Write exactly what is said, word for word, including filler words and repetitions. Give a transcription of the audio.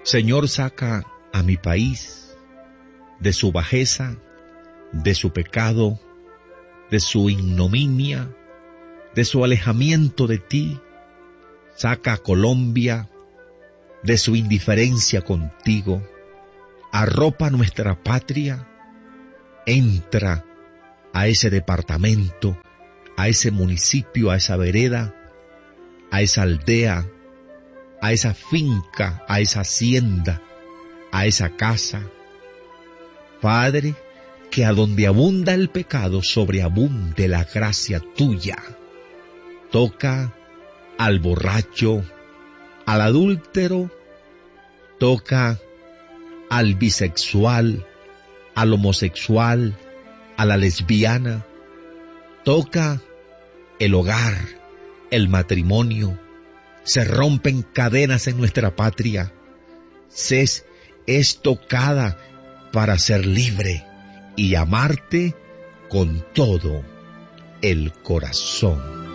Señor, saca a mi país de su bajeza, de su pecado, de su ignominia, de su alejamiento de ti. Saca a Colombia de su indiferencia contigo. Arropa nuestra patria. Entra a ese departamento, a ese municipio, a esa vereda, a esa aldea, a esa finca, a esa hacienda, a esa casa. Padre, que a donde abunda el pecado, sobreabunde la gracia tuya. Toca al borracho, al adúltero, toca al bisexual, al homosexual, a la lesbiana. Toca el hogar, el matrimonio. Se rompen cadenas en nuestra patria. Se es tocada para ser libre y amarte con todo el corazón.